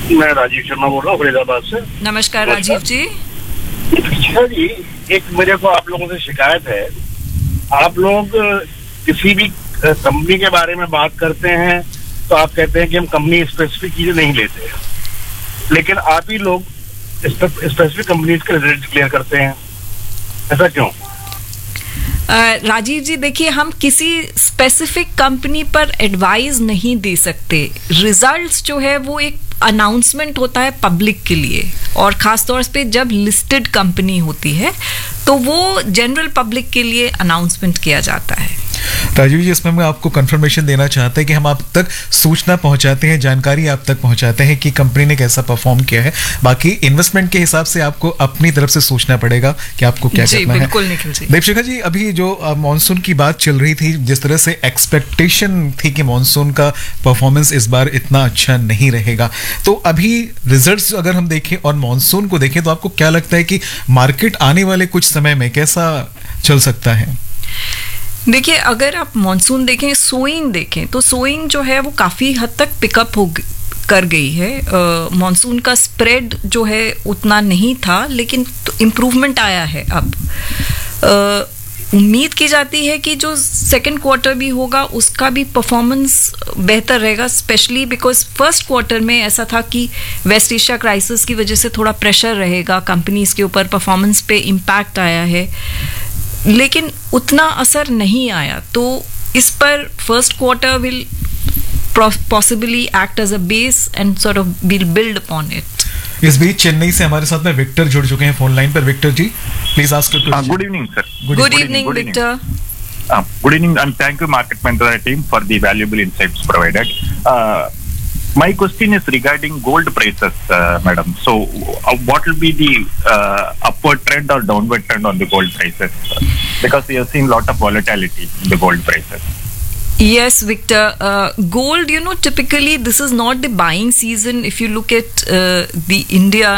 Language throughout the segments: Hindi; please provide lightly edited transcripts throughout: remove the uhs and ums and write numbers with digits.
मैं राजीव शर्मा बोल रहा हूँ फरीदाबाद से। नमस्कार राजीव जी। अच्छा जी, एक मेरे को आप लोगों से शिकायत है। आप लोग किसी भी कंपनी के बारे में बात करते हैं तो आप कहते हैं कि हम कंपनी स्पेसिफिक चीजें नहीं लेते, लेकिन आप ही लोग स्पेसिफिक कंपनीज के रिजल्ट डिक्लेयर करते हैं, ऐसा क्यों? राजीव जी देखिए, हम किसी स्पेसिफिक कंपनी पर एडवाइस नहीं दे सकते। रिजल्ट्स जो है वो एक अनाउंसमेंट होता है पब्लिक के लिए, और खासतौर पे जब लिस्टेड कंपनी होती है तो वो जनरल पब्लिक के लिए अनाउंसमेंट किया जाता है। राजीव जी, इसमें मैं आपको कंफर्मेशन देना चाहते हैं कि हम आप तक सूचना पहुंचाते हैं, जानकारी आप तक पहुंचाते हैं कि कंपनी ने कैसा परफॉर्म किया है। बाकी इन्वेस्टमेंट के हिसाब से आपको अपनी तरफ से सोचना पड़ेगा कि आपको क्या करना है। बिल्कुल निखिल जी। दीपशिखा जी, अभी जो मानसून की बात चल रही थी, जिस तरह से एक्सपेक्टेशन थी कि मानसून का परफॉर्मेंस इस बार इतना अच्छा नहीं रहेगा, तो अभी रिजल्ट्स अगर हम देखें और मानसून को देखें तो आपको क्या लगता है कि मार्केट आने वाले कुछ समय में कैसा चल सकता है? देखिए, अगर आप मानसून देखें, सोइंग देखें तो सोइंग जो है वो काफ़ी हद तक पिकअप कर गई है। मानसून का स्प्रेड जो है उतना नहीं था, लेकिन तो इम्प्रूवमेंट आया है अब। उम्मीद की जाती है कि जो सेकंड क्वार्टर भी होगा उसका भी परफॉर्मेंस बेहतर रहेगा, स्पेशली बिकॉज फर्स्ट क्वार्टर में ऐसा था कि वेस्ट एशिया क्राइसिस की वजह से थोड़ा प्रेशर रहेगा कंपनीज के ऊपर, परफॉर्मेंस पे इम्पैक्ट आया है, लेकिन उतना असर नहीं आया। तो इस पर first quarter will possibly act as a base and sort of will build upon it. इस बीच चेन्नई से हमारे साथ में विक्टर जुड़ चुके हैं फोन लाइन पर। Victor ji, please ask your question. Good evening sir. Good evening Victor. Good evening and thank you Market Mentor team for the valuable insights provided. My question is regarding gold prices, madam. So what will be the upward trend or downward trend on the gold prices? Because we have seen lot of volatility in the gold prices. Yes, Victor. Gold, typically this is not the buying season. If you look at the India,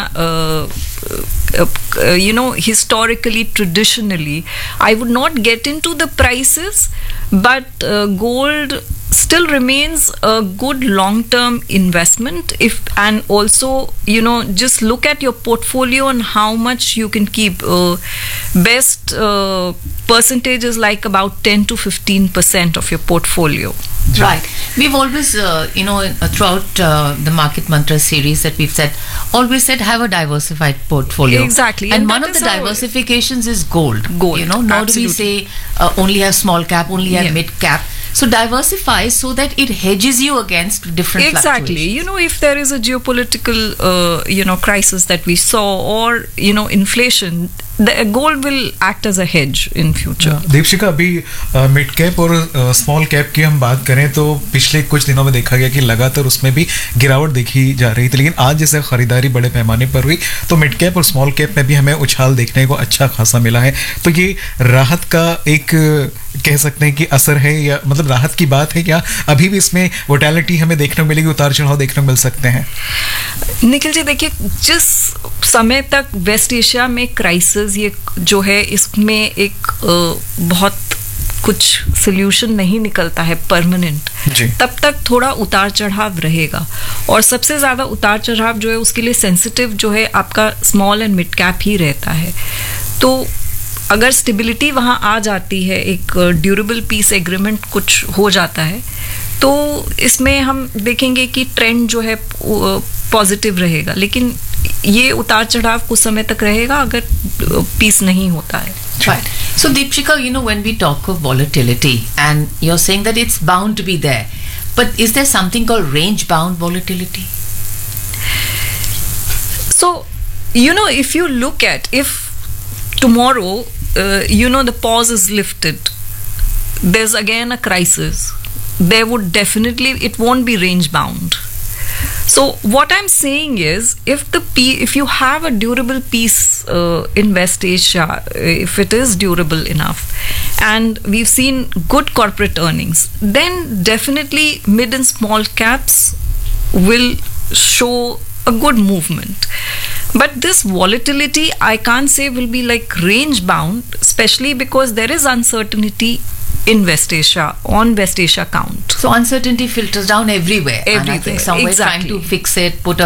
historically, traditionally, I would not get into the prices, but gold still remains a good long-term investment. And also, just look at your portfolio and how much you can keep. Best percentage is like about 10 to 15% of your portfolio. Right. We've always, throughout the Market Mantra series that we've always said have a diversified portfolio. Exactly. And one of the diversifications is gold. Gold. Nor do we say only have small cap, only have mid cap. So diversify so that it hedges you against different fluctuations. Exactly. If there is a geopolitical, crisis that we saw, or, inflation, the gold will act as a hedge in future. Deepshikha, अभी मिड कैप और स्मॉल कैप की हम बात करें तो पिछले कुछ दिनों में देखा गया कि लगातार उसमें भी गिरावट देखी जा रही थी, लेकिन आज जैसे खरीदारी बड़े पैमाने पर हुई तो मिड कैप और स्मॉल कैप में भी हमें उछाल देखने को अच्छा खासा मिला है। तो ये राहत का एक कह सकते हैं कि असर है, या मतलब राहत की बात है, क्या अभी भी इसमें वोटैलिटी हमें देखने को मिलेगी, उतार चढ़ाव देखने को मिल सकते हैं? निखिल जी, देखिए, जिस समय तक वेस्ट एशिया में क्राइसिस ये जो है इसमें एक बहुत कुछ सोल्यूशन नहीं निकलता है परमानेंट, तब तक थोड़ा उतार चढ़ाव रहेगा। और सबसे ज्यादा उतार चढ़ाव जो है उसके लिए सेंसिटिव जो है आपका स्मॉल एंड मिड कैप ही रहता है। तो अगर स्टेबिलिटी वहां आ जाती है, एक ड्यूरेबल पीस एग्रीमेंट कुछ हो जाता है, तो इसमें हम देखेंगे कि ट्रेंड जो है पॉजिटिव रहेगा, लेकिन ये उतार चढ़ाव कुछ समय तक रहेगा अगर पीस नहीं होता है। Right. So Deepshika, when we talk of volatility, and you're saying that it's bound to be there, but is there something called range bound volatility? So, if you look at, if tomorrow, the pause is lifted, there's again a crisis, there would definitely, it won't be range bound. So what I'm saying is, if you have a durable piece in West Asia, if it is durable enough, and we've seen good corporate earnings, then definitely mid and small caps will show a good movement. But this volatility, I can't say will be like range bound, especially because there is uncertainty in West Asia, on West Asia count. So uncertainty filters down everywhere. And I think somewhere exactly. trying to fix it, put a